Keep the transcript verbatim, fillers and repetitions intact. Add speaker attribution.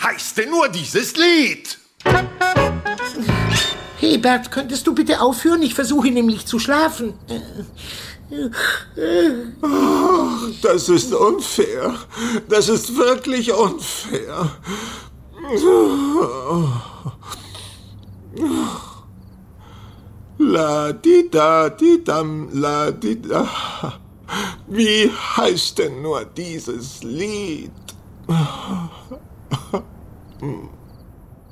Speaker 1: heißt denn nur dieses Lied?
Speaker 2: Hey Bert, könntest du bitte aufhören? Ich versuche nämlich zu schlafen.
Speaker 3: Das ist unfair. Das ist wirklich unfair. La di da di dam la di da. Wie heißt denn nur dieses Lied?